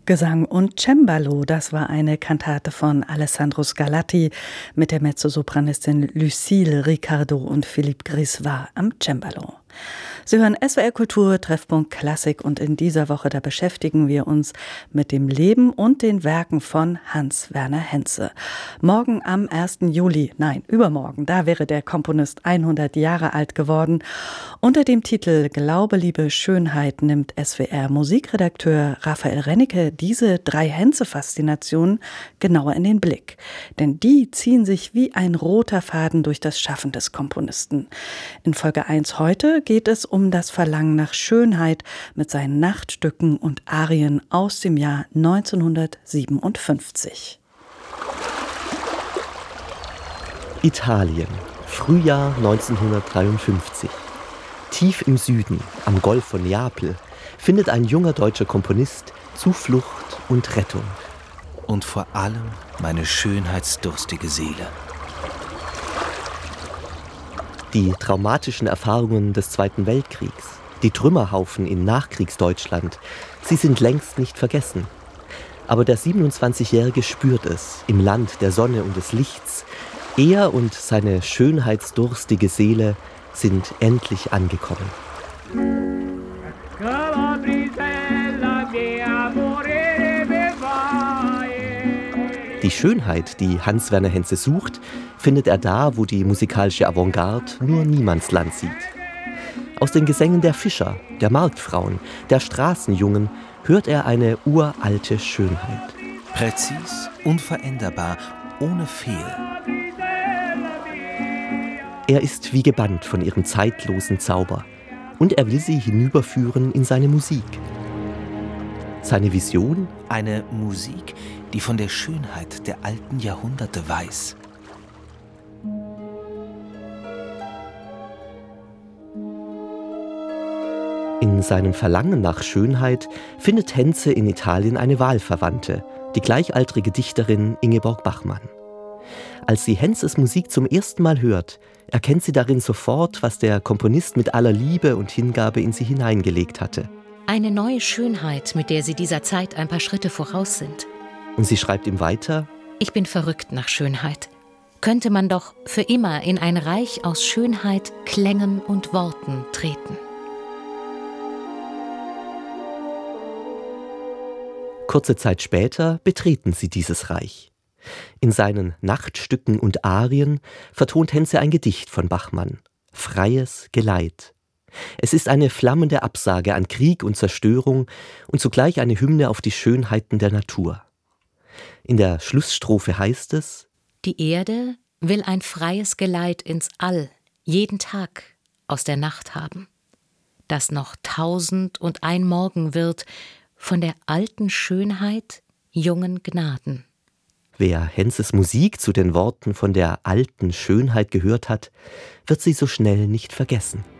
Gesang und Cembalo, das war eine Kantate von Alessandro Scarlatti mit der Mezzosopranistin Lucille Riccardo und Philippe Grisvat am Cembalo. Sie hören SWR Kultur, Treffpunkt Klassik, und in dieser Woche, da beschäftigen wir uns mit dem Leben und den Werken von Hans Werner Henze. Morgen am 1. Juli, übermorgen, da wäre der Komponist 100 Jahre alt geworden. Unter dem Titel Glaube, Liebe, Schönheit nimmt SWR Musikredakteur Raphael Rennecke diese 3 Henze-Faszinationen genauer in den Blick. Denn die ziehen sich wie ein roter Faden durch das Schaffen des Komponisten. In Folge 1 heute geht es um das Verlangen nach Schönheit mit seinen Nachtstücken und Arien aus dem Jahr 1957. Italien, Frühjahr 1953. Tief im Süden, am Golf von Neapel, findet ein junger deutscher Komponist Zuflucht und Rettung. Und vor allem meine schönheitsdurstige Seele. Die traumatischen Erfahrungen des Zweiten Weltkriegs, die Trümmerhaufen in Nachkriegsdeutschland, sie sind längst nicht vergessen. Aber der 27-Jährige spürt es im Land der Sonne und des Lichts. Er und seine schönheitsdurstige Seele sind endlich angekommen. Die Schönheit, die Hans Werner Henze sucht, findet er da, wo die musikalische Avantgarde nur Niemandsland sieht. Aus den Gesängen der Fischer, der Marktfrauen, der Straßenjungen hört er eine uralte Schönheit. Präzis, unveränderbar, ohne Fehl. Er ist wie gebannt von ihrem zeitlosen Zauber und er will sie hinüberführen in seine Musik. Seine Vision? Eine Musik, die von der Schönheit der alten Jahrhunderte weiß. In seinem Verlangen nach Schönheit findet Henze in Italien eine Wahlverwandte, die gleichaltrige Dichterin Ingeborg Bachmann. Als sie Henzes Musik zum ersten Mal hört, erkennt sie darin sofort, was der Komponist mit aller Liebe und Hingabe in sie hineingelegt hatte. Eine neue Schönheit, mit der sie dieser Zeit ein paar Schritte voraus sind. Und sie schreibt ihm weiter: Ich bin verrückt nach Schönheit. Könnte man doch für immer in ein Reich aus Schönheit, Klängen und Worten treten. Kurze Zeit später betreten sie dieses Reich. In seinen Nachtstücken und Arien vertont Henze ein Gedicht von Bachmann, Freies Geleit. Es ist eine flammende Absage an Krieg und Zerstörung und zugleich eine Hymne auf die Schönheiten der Natur. In der Schlussstrophe heißt es: Die Erde will ein freies Geleit ins All, jeden Tag aus der Nacht haben, das noch 1001 Morgen wird von der alten Schönheit jungen Gnaden. Wer Henzes Musik zu den Worten von der alten Schönheit gehört hat, wird sie so schnell nicht vergessen.